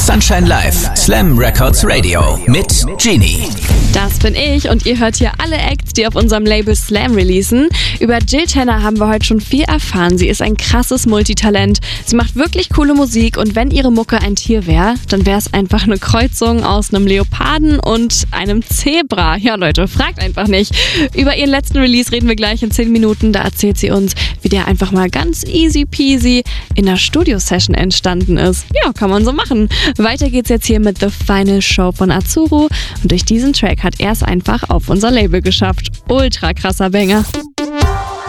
Sunshine Live, Slam Records Radio mit Genie. Das bin ich und ihr hört hier alle Acts, die auf unserem Label Slam releasen. Über Jill Tenner haben wir heute schon viel erfahren. Sie ist ein krasses Multitalent. Sie macht wirklich coole Musik und wenn ihre Mucke ein Tier wäre, dann wäre es einfach eine Kreuzung aus einem Leoparden und einem Zebra. Ja Leute, fragt einfach nicht. Über ihren letzten Release reden wir gleich in 10 Minuten. Da erzählt sie uns, wie der einfach mal ganz easy peasy in der Studio-Session entstanden ist. Ja, kann man so machen. Weiter geht's jetzt hier mit The Final Show von Azuru und durch diesen Track hat er es einfach auf unser Label geschafft. Ultra krasser Banger.